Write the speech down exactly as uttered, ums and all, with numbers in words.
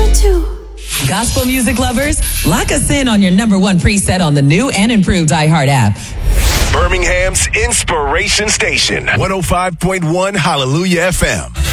different too. Gospel music lovers, lock us in on your number one preset on the new and improved iHeart app. Birmingham's Inspiration Station, one oh five point one Hallelujah F M.